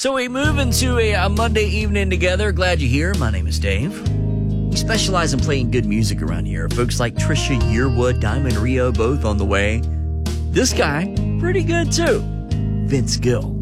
So we move into a Monday evening together. Glad you're here. My name is Dave. We specialize in playing good music around here. Folks like Trisha Yearwood, Diamond Rio, both on the way. This guy, pretty good too. Vince Gill.